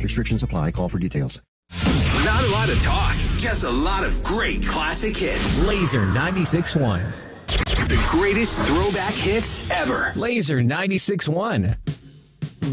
Restrictions apply. Call for details. Not a lot of talk, just a lot of great classic hits. Laser 96.1. The greatest throwback hits ever. Laser 96.1.